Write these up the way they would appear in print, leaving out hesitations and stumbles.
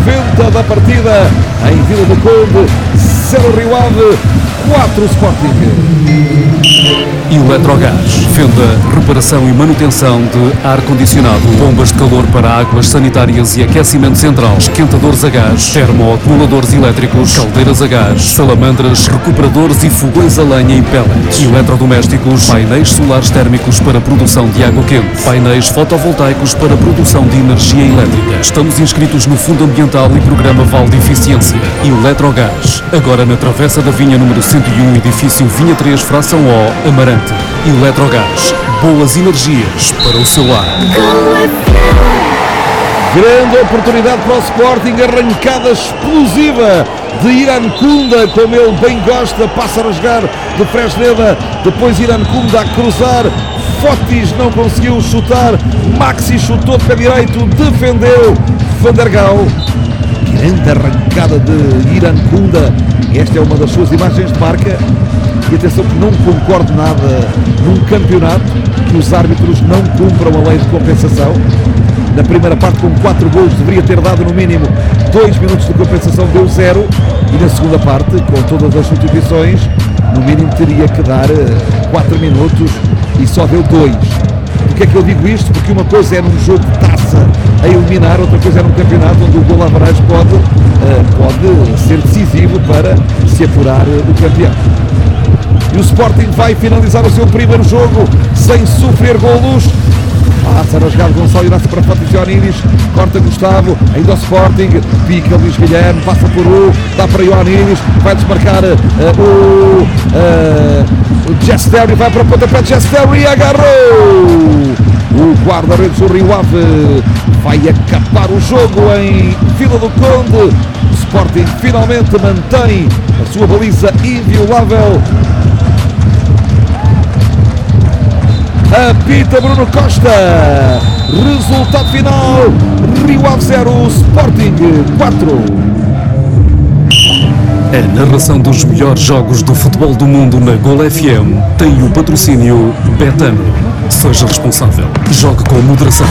90 da partida em Vila do Conde, 0 Rio Ave, 4 Sporting. Eletrogás, venda, reparação e manutenção de ar-condicionado, bombas de calor para águas sanitárias e aquecimento central, esquentadores a gás, termoacumuladores elétricos, caldeiras a gás, salamandras, recuperadores e fogões a lenha e pellets, eletrodomésticos, painéis solares térmicos para produção de água quente, painéis fotovoltaicos para produção de energia elétrica. Estamos inscritos no Fundo Ambiental e Programa Vale de Eficiência. Eletrogás, agora na Travessa da Vinha número 101, edifício Vinha 3, fração O, Amarante. Eletrogás, boas energias para o seu lar. Grande oportunidade para o Sporting, arrancada explosiva de Irankunda, como ele bem gosta, passa a rasgar de Fresneda, depois Irankunda a cruzar, Fotis não conseguiu chutar, Maxi chutou de pé direito, defendeu Van der Gaal. Grande arrancada de Irankunda, esta é uma das suas imagens de marca. E atenção que não concordo nada num campeonato que os árbitros não cumpram a lei de compensação. Na primeira parte, com 4 golos, deveria ter dado no mínimo 2 minutos de compensação, deu 0. E na segunda parte, com todas as substituições, no mínimo teria que dar 4 minutos e só deu 2. Porquê é que eu digo isto? Porque uma coisa é num jogo de taça a eliminar, outra coisa é num campeonato onde o gol average pode ser decisivo para se apurar o campeão. E o Sporting vai finalizar o seu primeiro jogo sem sofrer golos. Passa a rasgar Gonçalo Inácio para Fotis Ioanidis, corta Gustavo, ainda o Sporting, pica Luís Guilherme, passa por dá para Ioanidis, vai desmarcar o Jester e vai para o pontapé de Jester e agarrou! O guarda-redes do Rio Ave vai acabar o jogo em Vila do Conde. O Sporting finalmente mantém a sua baliza inviolável. Apita Bruno Costa. Resultado final: Rio Ave 0, Sporting 4. A narração dos melhores jogos do futebol do mundo na Gol FM tem o patrocínio Betano. Seja responsável. Jogue com moderação.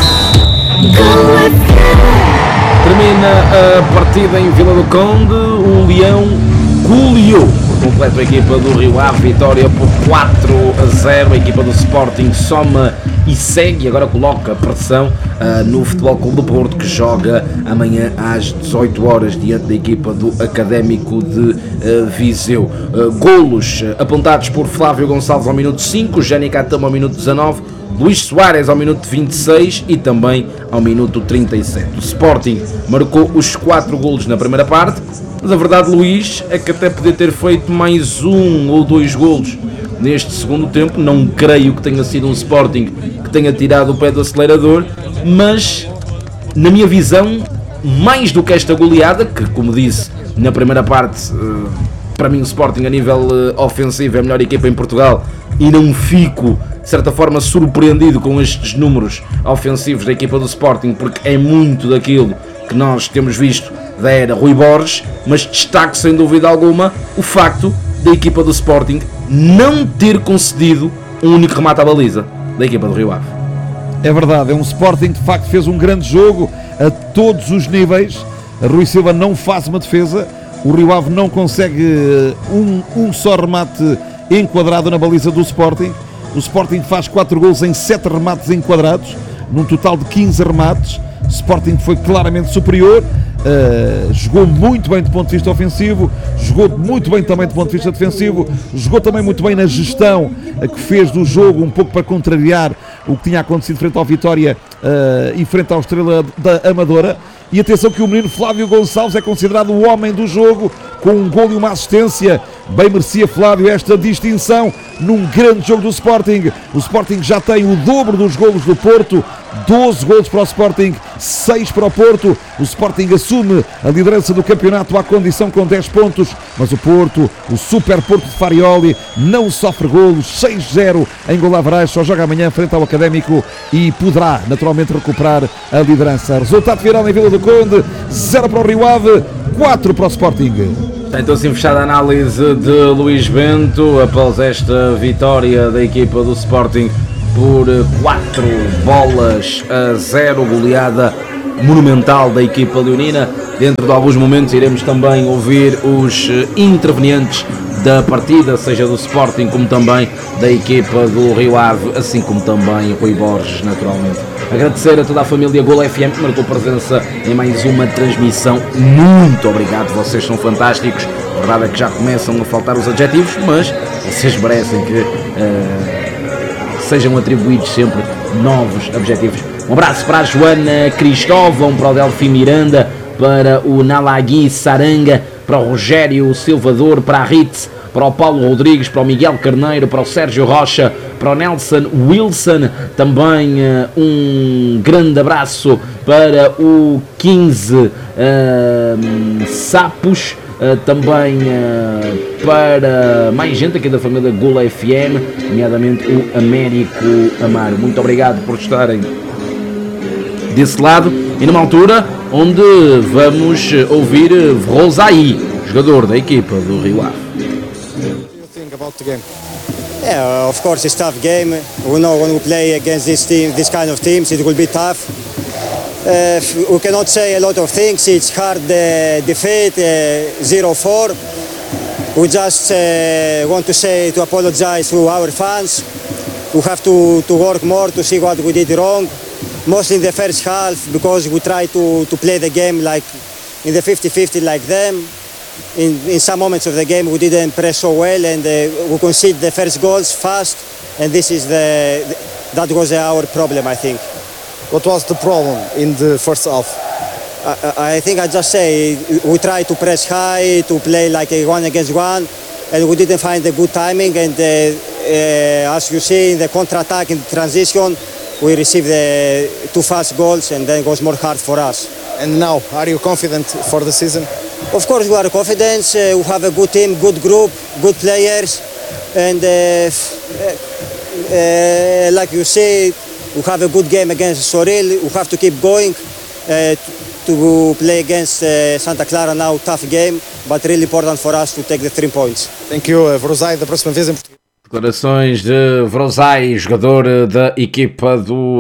Termina a partida em Vila do Conde. O Leão goleou por completo a equipa do Rio Ave, vitória por 4-0. A equipa do Sporting soma e segue, agora coloca pressão no Futebol Clube do Porto, que joga amanhã às 18 horas diante da equipa do Académico de Viseu. Golos apontados por Flávio Gonçalves ao minuto 5, Jani Catama ao minuto 19, Luís Soares ao minuto 26 e também ao minuto 37. O Sporting marcou os 4 golos na primeira parte, mas a verdade, Luís, é que até podia ter feito mais 1 ou 2 golos neste segundo tempo. Não creio que tenha sido um Sporting que tenha tirado o pé do acelerador, mas na minha visão, mais do que esta goleada, que como disse na primeira parte, para mim o Sporting a nível ofensivo é a melhor equipa em Portugal e não fico de certa forma surpreendido com estes números ofensivos da equipa do Sporting, porque é muito daquilo que nós temos visto da era Rui Borges, mas destaco sem dúvida alguma o facto da equipa do Sporting não ter concedido um único remate à baliza da equipa do Rio Ave. É verdade, é um Sporting que de facto fez um grande jogo a todos os níveis. A Rui Silva não faz uma defesa, o Rio Ave não consegue um só remate enquadrado na baliza do Sporting. O Sporting faz 4 gols em 7 remates enquadrados, num total de 15 remates. O Sporting foi claramente superior, jogou muito bem do ponto de vista ofensivo, jogou muito bem também do ponto de vista defensivo, jogou também muito bem na gestão que fez do jogo, um pouco para contrariar o que tinha acontecido frente ao Vitória e frente ao Estrela da Amadora. E atenção que o menino Flávio Gonçalves é considerado o homem do jogo, com um gol e uma assistência. Bem merecia Flávio esta distinção num grande jogo do Sporting. O Sporting já tem o dobro dos golos do Porto, 12 golos para o Sporting, 6 para o Porto. O Sporting assume a liderança do campeonato à condição com 10 pontos, mas o Porto, o Super Porto de Farioli, não sofre golos, 6-0 em gol average, só joga amanhã frente ao Académico e poderá naturalmente recuperar a liderança. Resultado final em Vila do Conde: 0 para o Rio Ave, 4 para o Sporting. Então assim fechada a análise de Luís Bento após esta vitória da equipa do Sporting por 4-0, goleada monumental da equipa leonina. Dentro de alguns momentos iremos também ouvir os intervenientes da partida, seja do Sporting como também da equipa do Rio Ave, assim como também Rui Borges, naturalmente. Agradecer a toda a família Golo FM que marcou presença em mais uma transmissão. Muito obrigado, vocês são fantásticos. A verdade é que já começam a faltar os adjetivos, mas vocês merecem que sejam atribuídos sempre novos adjetivos. Um abraço para a Joana Cristóvão, para o Delfim Miranda, para o Nalagui Saranga, para o Rogério Silvador, para a Ritz, para o Paulo Rodrigues, para o Miguel Carneiro, para o Sérgio Rocha, para o Nelson Wilson, também um grande abraço para o 15 Sapos, também para mais gente aqui da família Golo FM, nomeadamente o Américo Amaro. Muito obrigado por estarem desse lado e numa altura onde vamos ouvir Vrozai, jogador da equipa do Rio Ave. Yeah, of course it's a tough game. We know when we play against this kind of teams, it will be tough. We cannot say a lot of things. It's hard defeat 0-4. We just want to apologize to our fans. We have to work more to see what we did wrong. Mostly in the first half, because we try to play the game like in the 50-50 like them. In some moments of the game we didn't press so well, and we conceded the first goals fast, and this is that was our problem, I think. What was the problem in the first half? I think I just say we tried to press high, to play like a 1-against-1, and we didn't find the good timing, and as you see in the counter-attack, in the transition, we received the 2 fast goals, and then it was more hard for us. And now, are you confident for the season? Of course we are confident. We have a good team, good group, good players, and like you say, we have a good game against Sorel. We have to keep going to play against Santa Clara now. Tough game, but really important for us to take the 3 points. Thank you, Vrozai. Da próxima vez em Portugal. Declarações de Vrozai, jogador da equipa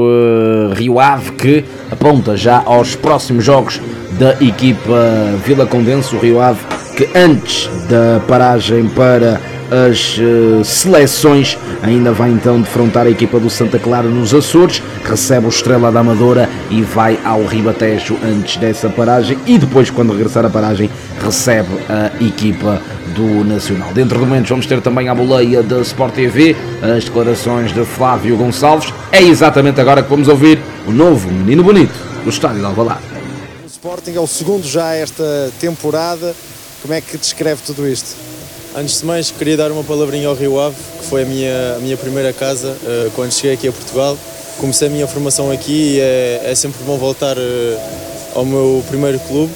do Rio Ave, que aponta já aos próximos jogos da equipa Vila Condense. O Rio Ave que antes da paragem para as seleções ainda vai então defrontar a equipa do Santa Clara nos Açores, recebe o Estrela da Amadora e vai ao Ribatejo antes dessa paragem, e depois, quando regressar a paragem, recebe a equipa do Nacional. Dentro de momentos vamos ter também a boleia da Sport TV, as declarações de Flávio Gonçalves. É exatamente agora que vamos ouvir o novo menino bonito do estádio de Alvalade. O Sporting é o segundo já esta temporada. Como é que descreve tudo isto? Antes de mais, queria dar uma palavrinha ao Rio Ave, que foi a minha primeira casa quando cheguei aqui a Portugal. Comecei a minha formação aqui e é sempre bom voltar ao meu primeiro clube.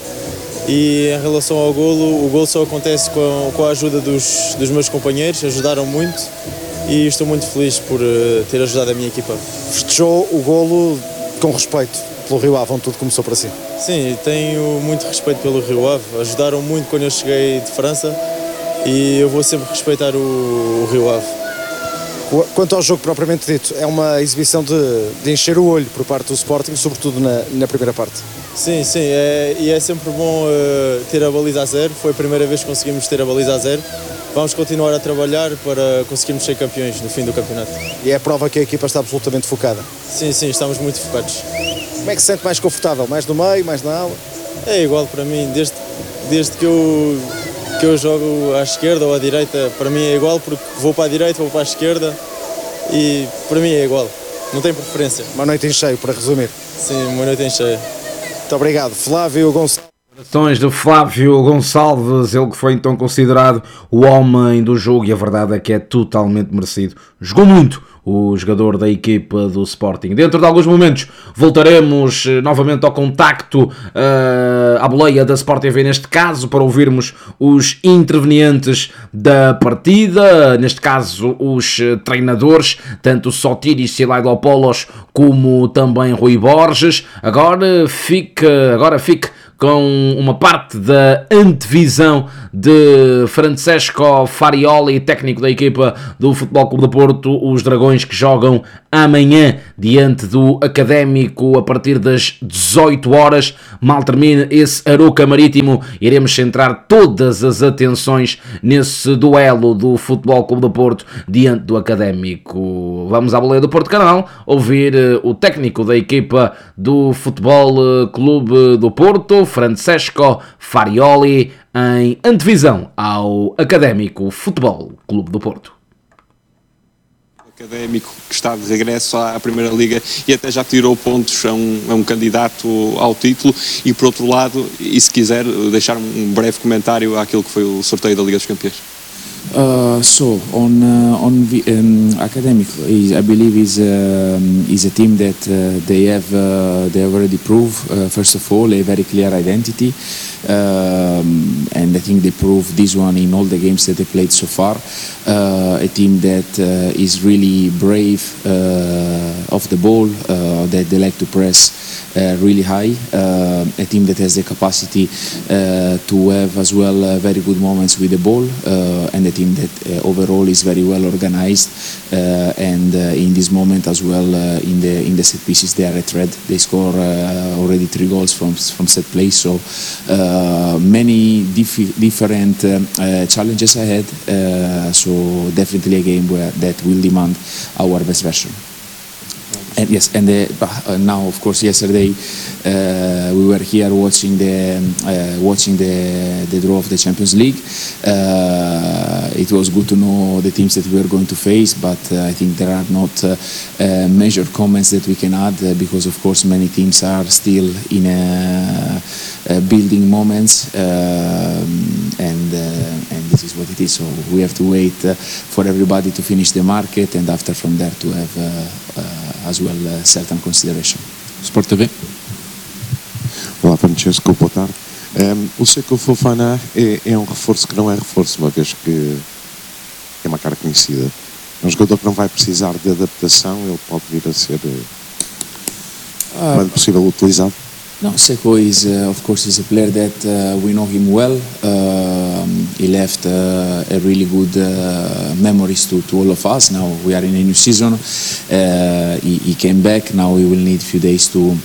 E em relação ao golo, o golo só acontece com a ajuda dos meus companheiros, ajudaram muito e estou muito feliz por ter ajudado a minha equipa. Festejou o golo com respeito pelo Rio Ave, onde tudo começou para si? Sim, tenho muito respeito pelo Rio Ave, ajudaram muito quando eu cheguei de França e eu vou sempre respeitar o Rio Ave. Quanto ao jogo propriamente dito, é uma exibição de encher o olho por parte do Sporting, sobretudo na primeira parte. Sim, e é sempre bom ter a baliza a zero, foi a primeira vez que conseguimos ter a baliza a zero. Vamos continuar a trabalhar para conseguirmos ser campeões no fim do campeonato. E é a prova que a equipa está absolutamente focada? Sim, estamos muito focados. Como é que se sente mais confortável? Mais no meio, mais na ala? É igual para mim, desde que eu jogo à esquerda ou à direita, para mim é igual, porque vou para a direita, vou para a esquerda e para mim é igual, não tem preferência. Uma noite em cheio, para resumir. Sim, uma noite em cheio. Muito obrigado. Flávio Gonçalves. Declarações de Flávio Gonçalves, ele que foi então considerado o homem do jogo, e a verdade é que é totalmente merecido. Jogou muito o jogador da equipa do Sporting. Dentro de alguns momentos voltaremos novamente ao contacto, à boleia da Sport TV neste caso, para ouvirmos os intervenientes da partida, neste caso os treinadores, tanto Sotiris Silaidopoulos como também Rui Borges. Agora fique com uma parte da antevisão de Francesco Farioli, técnico da equipa do Futebol Clube do Porto, os Dragões, que jogam amanhã diante do Académico a partir das 18 horas. Mal termine esse Arouca Marítimo, iremos centrar todas as atenções nesse duelo do Futebol Clube do Porto diante do Académico. Vamos à boleia do Porto Canal ouvir o técnico da equipa do Futebol Clube do Porto, Francesco Farioli, em antevisão ao Académico Futebol Clube do Porto. Académico que está de regresso à Primeira Liga e até já tirou pontos a um candidato ao título, e por outro lado, e se quiser deixar um breve comentário àquilo que foi o sorteio da Liga dos Campeões. So on Academic, I believe is a team that they have already proved. First of all, a very clear identity, and I think they proved this one in all the games that they played so far. A team that is really brave off the ball, that they like to press really high. A team that has the capacity to have as well very good moments with the ball, and a team that overall is very well organized, and in this moment as well in the set pieces they are at red. They score already 3 goals from set play, so many different challenges ahead, so definitely a game that will demand our best version. And yes, and now of course yesterday we were here watching the draw of the Champions League. It was good to know the teams that we are going to face, but I think there are not major comments that we can add, because of course many teams are still in building moments, and this is what it is. So we have to wait for everybody to finish the market, and after from there to have as well certain consideration. Sport TV. Olá, Francesco, boa tarde. O Seko Fofana é um reforço que não é reforço, uma vez que é uma cara conhecida. É um jogador que não vai precisar de adaptação, ele pode vir a ser quando possível utilizado. No, Seko is of course is a player that we know him well. He left a really good memories to all of us. Now we are in a new season. He came back. Now we will need a few days to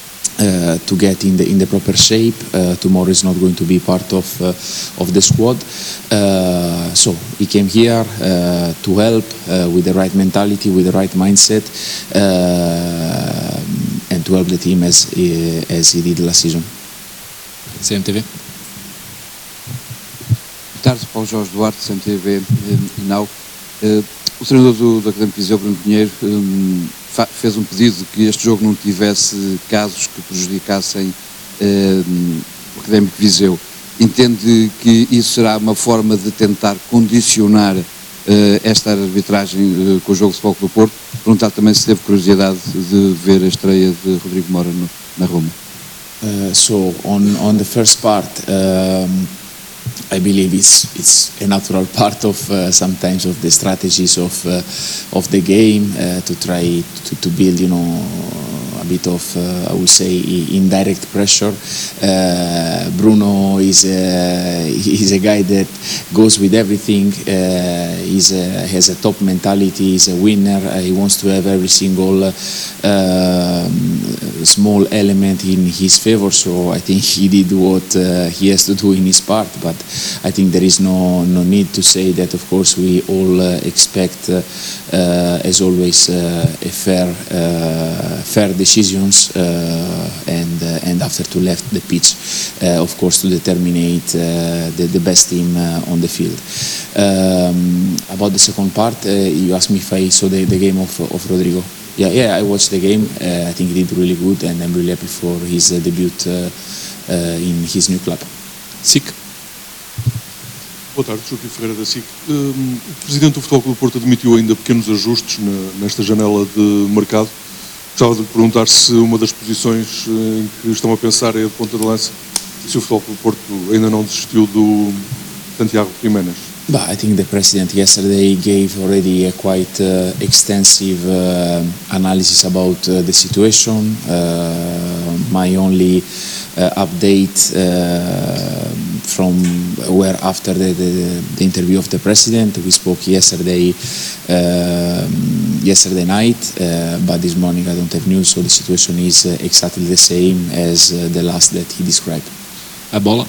get in the proper shape. Tomorrow is not going to be part of the squad. So he came here to help with the right mentality, with the right mindset, and to help the team as he did last season. CMTV. Boa tarde, Paulo Jorge Duarte, CMTV e Now. O treinador do Académico Viseu, Bruno Pinheiro, fez um pedido de que este jogo não tivesse casos que prejudicassem o Académico Viseu. Entende que isso será uma forma de tentar condicionar esta arbitragem com o jogo de Futebol Clube do Porto? Perguntar também se teve curiosidade de ver a estreia de Rodrigo Mora na Roma. So on the first part, I believe it's a natural part of sometimes of the strategies of the game, to try to build, a bit of I would say indirect pressure. Bruno is a guy that goes with everything. Has a top mentality. He's a winner. He wants to have every single small element in his favor. So I think he did what he has to do in his part. But I think there is no need to say that. Of course, we all expect, as always, a fair decisions, and after to left the pitch, of course, to determine the best team on the field. About the second part, you asked me if I saw the game of Rodrigo. Yeah, I watched the game. I think he did really good, and I'm really happy for his debut in his new club. SIC. Boa tarde, Joaquim Ferreira da SIC. O Presidente do Futebol Clube do Porto admitiu ainda pequenos ajustes nesta janela de mercado. Gostava de perguntar se uma das posições em que estão a pensar é a ponta de lança, se o Futebol Clube do Porto ainda não desistiu do Santiago Jiménez. But I think the President yesterday gave already a quite extensive analysis about the situation. My only update from where after the interview of the President, we spoke yesterday yesterday night, but this morning I don't have news, so the situation is exactly the same as the last that he described. A bola.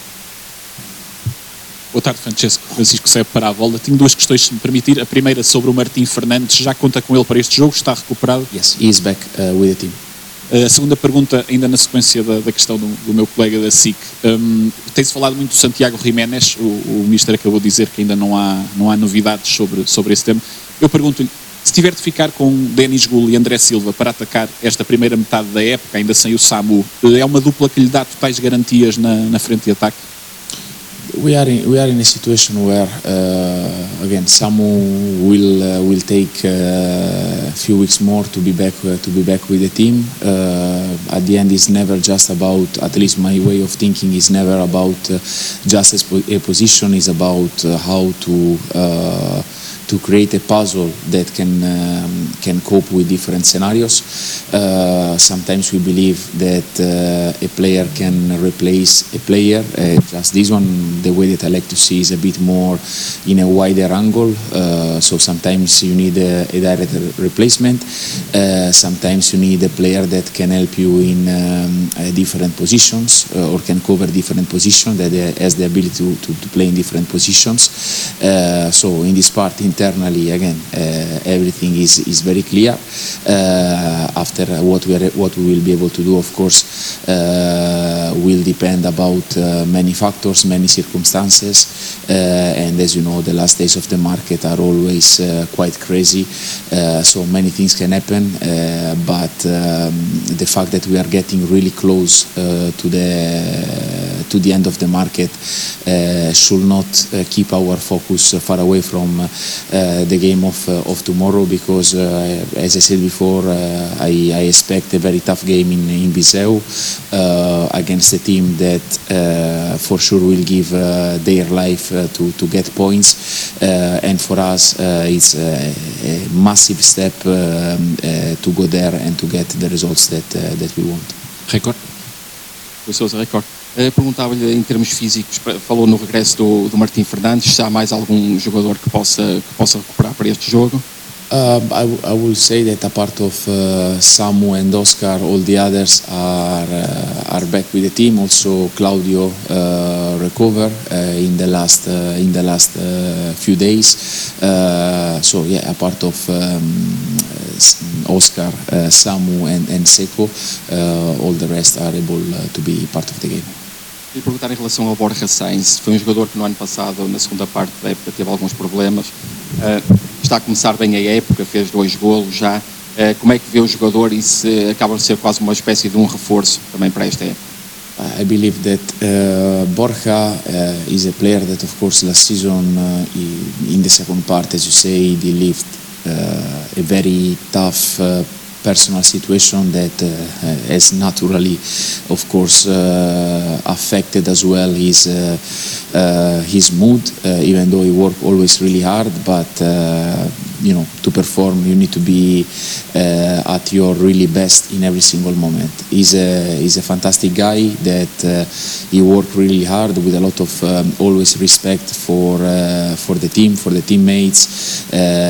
Boa tarde, Francisco Sebe para a bola. Tenho duas questões, se me permitir. A primeira sobre o Martim Fernandes. Já conta com ele para este jogo? Está recuperado? Yes, he is back with the team. A segunda pergunta, ainda na sequência da questão do meu colega da SIC. Tem-se falado muito do Santiago Jiménez. O Mister acabou de dizer que ainda não há novidades sobre esse tema. Eu pergunto-lhe, se tiver de ficar com Denis Gul e André Silva para atacar esta primeira metade da época, ainda sem o Samu, é uma dupla que lhe dá totais garantias na frente de ataque? We are in a situation where again Samu will take a few weeks more to be back with the team. At the end, it's never just about, at least my way of thinking is never about just a position. It's about how to create a puzzle that can cope with different scenarios. Sometimes we believe that a player can replace a player. Just this one, the way that I like to see is a bit more in a wider angle. So sometimes you need a direct replacement. Sometimes you need a player that can help you in different positions or can cover different positions, that has the ability to play in different positions. So in this part, internally, again, everything is very clear. After what we will be able to do, of course, will depend about many factors, many circumstances, and as you know, the last days of the market are always quite crazy. So many things can happen, but the fact that we are getting really close to the end of the market should not keep our focus far away from the game of tomorrow, because as I said before, I expect a very tough game in Viseu against a team that for sure will give their life to get points, and for us it's a massive step to go there and to get the results that we want. Record? O Sousa, Record. Perguntava-lhe em termos físicos, falou no regresso do Martim Fernandes, se há mais algum jogador que possa recuperar para este jogo? I will say that apart of Samu and Oscar, all the others are back with the team. Also Claudio recovered in the last few days. So yeah, apart of Oscar, Samu and Seco, all the rest are able to be part of the game. E perguntar em relação ao Borja Sainz, foi um jogador que no ano passado, na segunda parte da época, teve alguns problemas. Está a começar bem a época, fez 2 golos já. Como é que vê o jogador e se acaba de ser quase uma espécie de um reforço também para esta época? I believe that Borja is a player that, of course, last season in the second part, as you say, he lived a very tough personal situation that has naturally, of course, affected as well his mood, even though he worked always really hard. But to perform, you need to be at your really best in every single moment. He's a fantastic guy that he worked really hard with a lot of always respect for the team, for the teammates.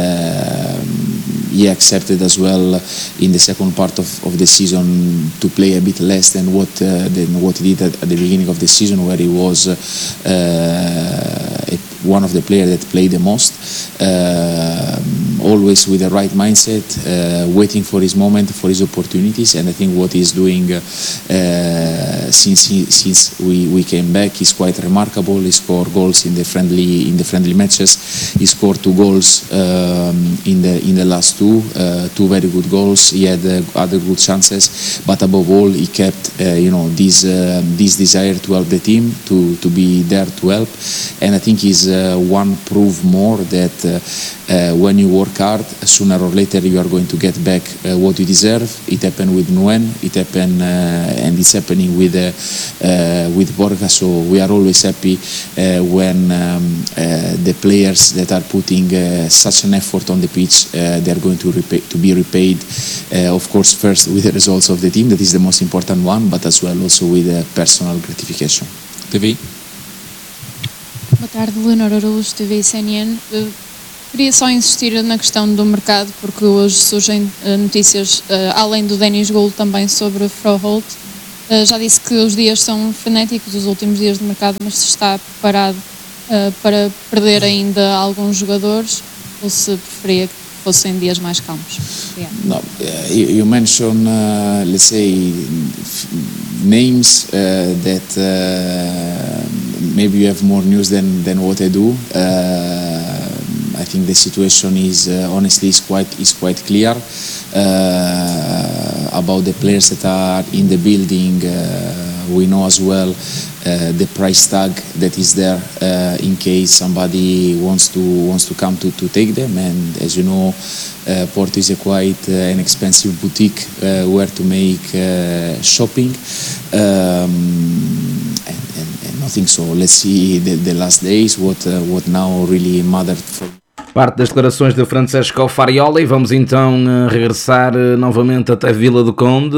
He accepted as well in the second part of the season to play a bit less than what he did at the beginning of the season, where he was one of the players that played the most. Always with the right mindset, waiting for his moment, for his opportunities, and I think what he's doing since we came back is quite remarkable. He scored goals in the friendly matches. He scored 2 goals in the last two very good goals. He had other good chances, but above all, he kept this desire to help the team, to be there to help, and I think he's one proof more that when you work hard, sooner or later you are going to get back what you deserve. It happened with Nguyen, it happened and it's happening with Borja. So we are always happy when the players that are putting such an effort on the pitch, they are going to be repaid. Of course, first with the results of the team, that is the most important one, but as well also with personal gratification. TV. Boa tarde, Leonor Araújo, TV CNN. Queria só insistir na questão do mercado, porque hoje surgem notícias, além do Dennis Gould, também sobre Froholt. Já disse que os dias são frenéticos, os últimos dias de mercado, mas se está preparado para perder ainda alguns jogadores, ou se preferia que fossem dias mais calmos? No, you mentioned, let's say, names that maybe you have more news than what I do. I think the situation is honestly is quite clear about the players that are in the building. We know as well the price tag that is there in case somebody wants to come to take them. And as you know, Porto is a quite an expensive boutique where to make shopping. And nothing. So let's see the last days what now really mattered for. Parte das declarações de Francesco Farioli. E vamos então regressar novamente até Vila do Conde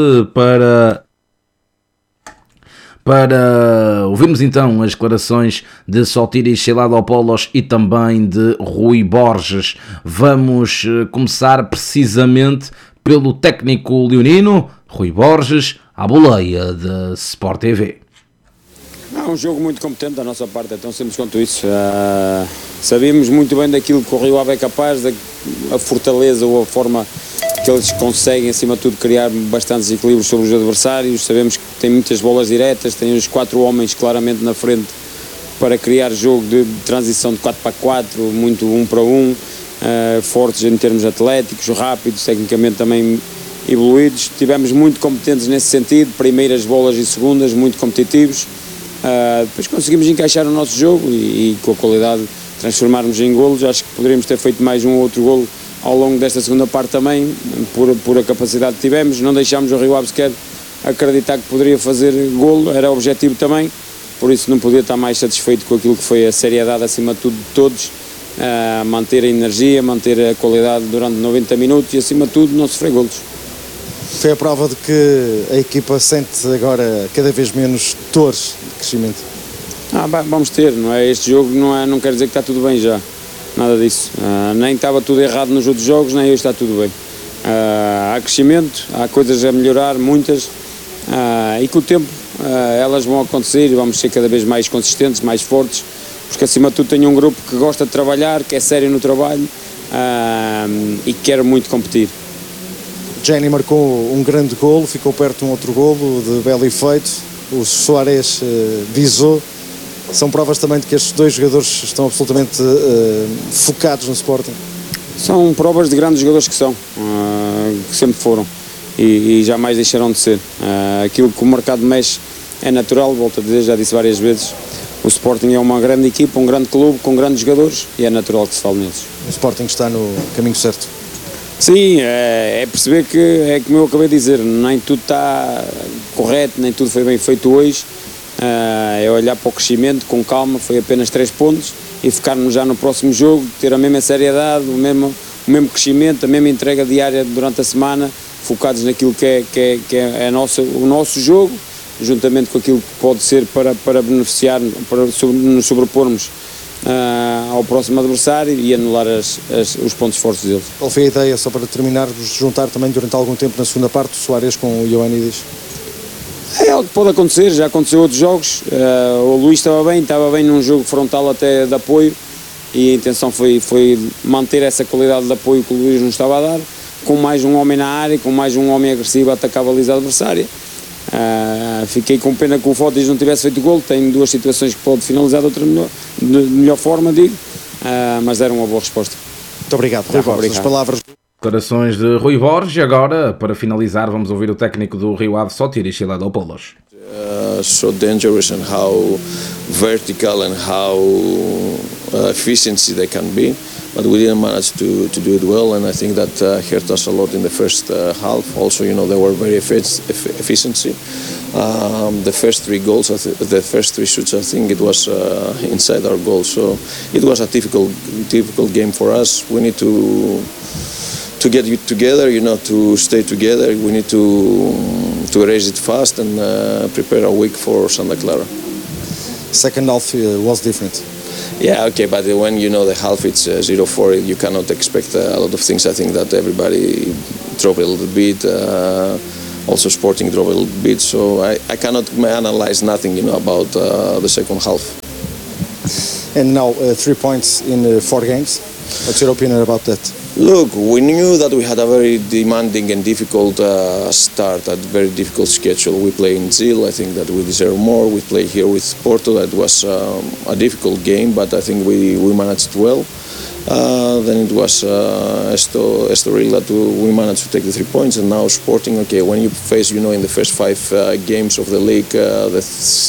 para ouvirmos então as declarações de Sotiris Tsiladopoulos e também de Rui Borges. Vamos começar precisamente pelo técnico leonino, Rui Borges, à boleia da Sport TV. É um jogo muito competente da nossa parte, é tão simples quanto isso. Sabíamos muito bem daquilo que o Rio Ave é capaz, a fortaleza ou a forma que eles conseguem, acima de tudo, criar bastantes equilíbrios sobre os adversários. Sabemos que tem muitas bolas diretas, tem os 4 homens claramente na frente para criar jogo de transição de 4 para 4, muito 1 para 1, fortes em termos atléticos, rápidos, tecnicamente também evoluídos. Tivemos muito competentes nesse sentido, primeiras bolas e segundas, muito competitivos. Depois conseguimos encaixar o nosso jogo e com a qualidade transformarmos em golos. Acho que poderíamos ter feito mais um ou outro golo ao longo desta segunda parte também, por a capacidade que tivemos. Não deixámos o Rio Ave sequer acreditar que poderia fazer golo, era o objetivo também, por isso não podia estar mais satisfeito com aquilo que foi a seriedade acima de tudo de todos, manter a energia, manter a qualidade durante 90 minutos e acima de tudo não sofrer golos. Foi a prova de que a equipa sente agora cada vez menos dores de crescimento. Vamos ter, não é? Este jogo não quer dizer que está tudo bem já, nada disso. Nem estava tudo errado nos outros jogos, nem hoje está tudo bem. Há crescimento, há coisas a melhorar, muitas, e com o tempo elas vão acontecer e vamos ser cada vez mais consistentes, mais fortes, porque acima de tudo tenho um grupo que gosta de trabalhar, que é sério no trabalho e que quer muito competir. Jenny marcou um grande golo, ficou perto de um outro golo de belo efeito, o Soares visou. São provas também de que estes dois jogadores estão absolutamente focados no Sporting. São provas de grandes jogadores que são, que sempre foram e jamais deixarão de ser. Aquilo que o mercado mexe é natural, volto a dizer, já disse várias vezes. O Sporting é uma grande equipa, um grande clube com grandes jogadores e é natural que se fale neles. O Sporting está no caminho certo. Sim, é perceber que é como eu acabei de dizer, nem tudo está correto, nem tudo foi bem feito hoje. É olhar para o crescimento com calma, foi apenas 3 pontos e focarmos já no próximo jogo, ter a mesma seriedade, o mesmo crescimento, a mesma entrega diária durante a semana, focados naquilo que é o nosso jogo, juntamente com aquilo que pode ser para beneficiar, para nos sobrepormos ao próximo adversário e anular os pontos fortes deles. Qual foi a ideia, só para terminar, vos juntar também durante algum tempo na segunda parte, o Soares com o Ioannidis? É algo que pode acontecer, já aconteceu em outros jogos. O Luís estava bem num jogo frontal até de apoio e a intenção foi manter essa qualidade de apoio que o Luís não estava a dar, com mais um homem na área, com mais um homem agressivo a atacar a baliza adversária. Fiquei com pena que o Fotis não tivesse feito golo, tem 2 situações que pode finalizar de melhor forma, digo, mas deram uma boa resposta. Muito obrigado, Rui Borges. As palavras... Declarações de Rui Borges e agora, para finalizar, vamos ouvir o técnico do Rio Ave, Sotiris Tsiladopoulos. So dangerous and how vertical and how efficiency they can be, but we didn't manage to do it well, and I think that hurt us a lot in the first half. Also, you know, they were very efficiency. The first 3 goals, the first 3 shoots, I think it was inside our goal. So it was a difficult game for us. We need to get it together, you know, to stay together. We need to erase it fast and prepare a week for Santa Clara. Second half was different. Yeah, okay, but when you know the half it's 0-4, you cannot expect a lot of things. I think that everybody dropped a little bit. Also, Sporting dropped a little bit, so I cannot analyze nothing, about the second half. And now 3 points in 4 games. What's your opinion about that? Look, we knew that we had a very demanding and difficult start, a very difficult schedule. We play in Zil, I think that we deserve more. We play here with Porto, that was a difficult game, but I think we managed well. Then it was Estoril that we managed to take the 3 points, and now Sporting, okay, when you face, in the first 5 games of the league, the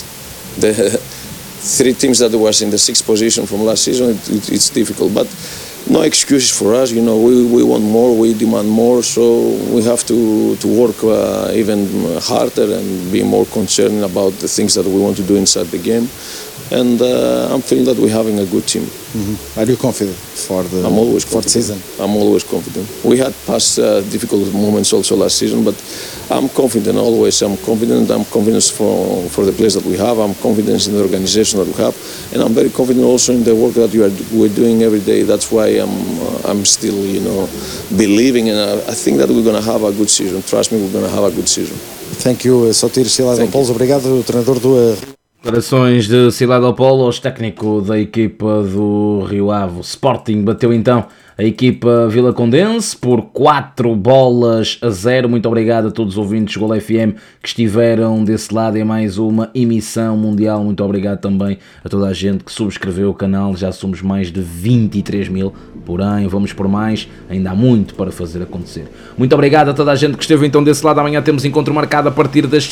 3 teams that was in the 6th position from last season, it's difficult, but no excuses for us. We want more, we demand more, so we have to work even harder and be more concerned about the things that we want to do inside the game. And I'm feeling that we're having a good team. Are you confident for the season? I'm always confident. We had past difficult moments also last season, but I'm confident always. I'm confident for the players that we have. I'm confident in the organization that we have, and I'm very confident also in the work that we're doing every day. That's why I'm still believing, and I think that we're going to have a good season. Trust me, we're going to have a good season. Thank you, Sotir Siladopoulos. Obrigado, treinador do Declarações de Siladopoulos, técnico da equipa do Rio Ave. Sporting bateu então a equipa vilacondense por 4-0. Muito obrigado a todos os ouvintes do Gol FM que estiveram desse lado em mais uma emissão mundial. Muito obrigado também a toda a gente que subscreveu o canal. Já somos mais de 23 mil, porém vamos por mais, ainda há muito para fazer acontecer. Muito obrigado a toda a gente que esteve então desse lado. Amanhã temos encontro marcado a partir das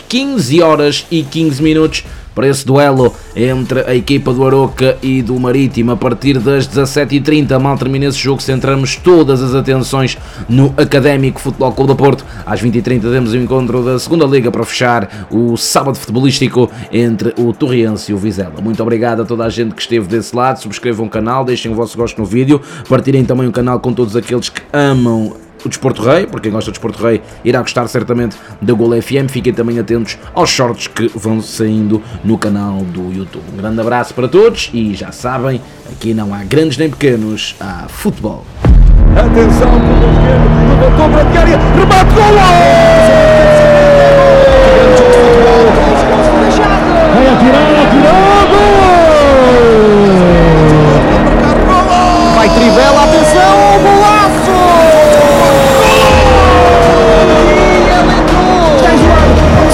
15h15 para esse duelo entre a equipa do Aroca e do Marítimo. A partir das 17h30, mal termina esse jogo, centramos todas as atenções no Académico Futebol Clube do Porto. Às 20h30 temos o encontro da segunda Liga para fechar o sábado futebolístico entre o Torriense e o Vizela. Muito obrigado a toda a gente que esteve desse lado. Subscrevam o canal, deixem o vosso gosto no vídeo, partilhem também o canal com todos aqueles que amam o Desporto Rei, porque quem gosta do Desporto Rei irá gostar certamente da Gol FM. Fiquem também atentos aos shorts que vão saindo no canal do YouTube. Um grande abraço para todos e já sabem, aqui não há grandes nem pequenos, há futebol. Atenção, levantou para a área, remate, gol! Vai atirar,